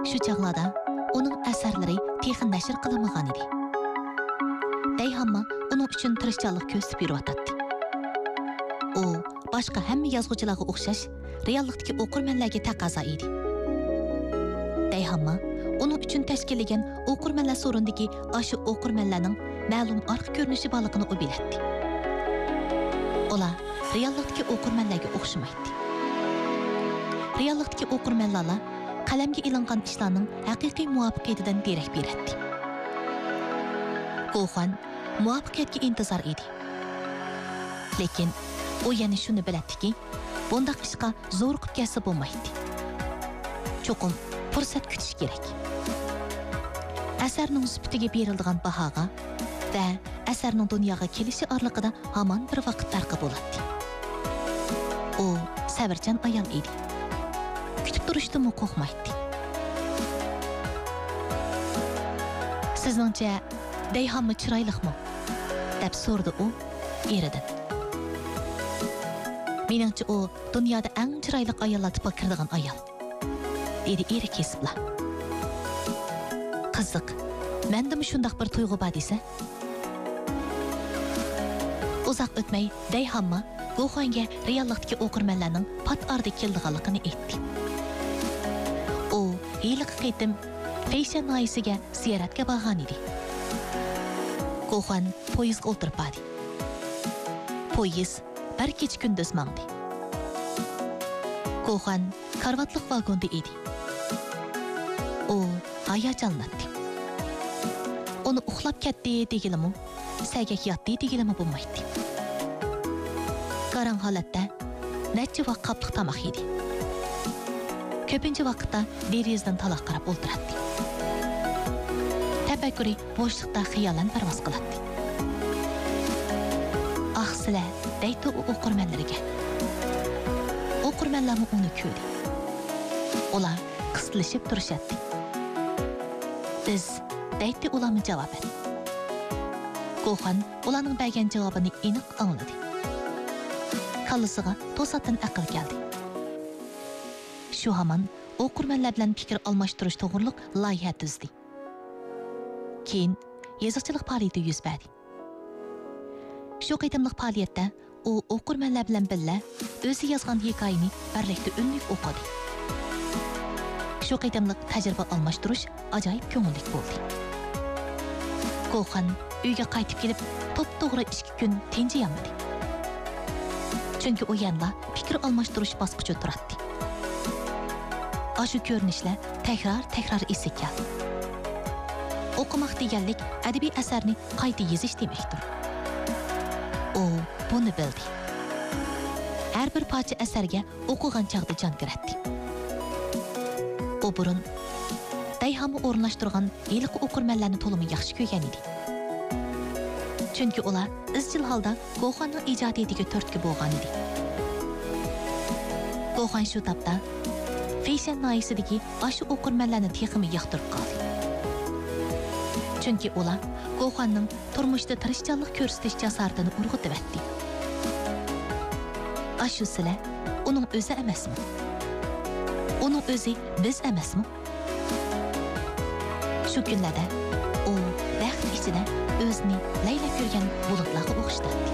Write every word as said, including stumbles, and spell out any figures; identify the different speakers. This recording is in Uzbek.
Speaker 1: Şu çağlarda onun əsərləri texin nəşr qılınmagan idi. Deyhamma onun üçün tirishchanlik ko'rsatib yuriyotdi. O, boshqa hamma yozuvchilarga o'xshash, reallikdagi o'qirmanlarga taqozo edi. Deyhamma onun üçün tashkillangan o'qirmanlar so'rindagi ashu o'qirmanlarning ma'lum orqa ko'rinishi borligini u bilardi. Ular reallikdagi o'qirmanlarga o'xshamaydi. Reallikdagi o'qirmanlar qalamga ilingan ishlarning haqiqiy muvaffaqiyatidan derak beradi. Go'xan muvaffaqiyatga intizor edi. Lekin u yana shuni biladiki, bundaq ishqa zo'riqib kelsa bo'lmaydi. Cho'qim fursat kutish kerak. Asarning sifatiga berilgan bahoga va asarning dunyoga kelishi oraliqida hamon bir vaqt farqi bo'ladi. U sabrchan ayol edi. Kutib turishdan qo'rqmaydi. Sizningcha Deyhammi chiroyliqmi? deb so'rdi u eridan. Meningcha u dunyoda eng chiroyli ayollar deb kirdigan ayol, dedi eri kesibla. Qiziq, mendimi shundaq bir tuyg'u bor desa? Uzoq o'tmay Deyhammi Go'xanga reallikdagi o'qirmanlarning pat arda keldiganligini aytdi. U yilqi qaytim Feyshan noyisiga ziyoratga borgan edi. Go'xan poyezdga o'tirib bordi. Poyezd bir kecha kunduz mangdi. Go'xan karvatliq vagonda edi. U hayajonlanadi. Uni uxlab ketdi degilimi, sagak yotdi degilimi bo'lmaydi. Qarang holatda necha vaqt qapliq tamoq yedi. Ko'pincha vaqtda derizdan taloq qarab o'tiradi. Tafakkuri bo'shliqda xiyolan parvoz qiladi. Ah sizlar, deydi u o'qirmanlarga. O'qirmanlarmi uni ko'rdi. Ular qistilishib turishadi. Biz, deydi ularni javoban. Go'xan ularning bergan javobini aniq angladi. Kallasiga to'satdan aql keldi. Shu hamon o'qirmanlar bilan fikr almashtirish to'g'riliq loyiha tuzdi. Keyin yoziqchilik faoliyati yuz berdi. Shu qitimliq faoliyatda u o'qirmanlar bilan birga o'zi yozgan hikoyani birlikda unlik o'qidi. Shu qitimliq tajriba almashtirish ajoyib ko'ngillik bo'ldi. Go'xan uyga qaytib kelib, to'p-to'g'ri ikki kun tinchiyamadi. Chunki u yanla fikr almashtirish bosqichi turadi. Ashu ko'rinishlar takror-takror esi keldi. O'qimoq deganlik adabiy asarni qayta yozish demakdir. U buni bildi. Har bir parcha asarga o'qigan chaqda jon kiradi. U burun Deyhammi o'rinlashtirgan yilqi o'qirmanlarni to'limi yaxshi ko'rgan edi. Chunki ular izchil holda Go'xanning ijodiyatiga turtki bo'lgan edi. Go'xan shu topda Feyshan noyisidagi ashu o'qirmanlarni texmi yoqtirib qoldi. Chunki ular Go'xanning turmushda tirishchanlik ko'rsatish jasoratini urg'utibdi. Ashu sizlar uning o'zi emasmi? Uning o'zi biz emasmi? Shu kunlarda u baxt ichida o'zini laylab yurgan bulutlarga o'xshatdi.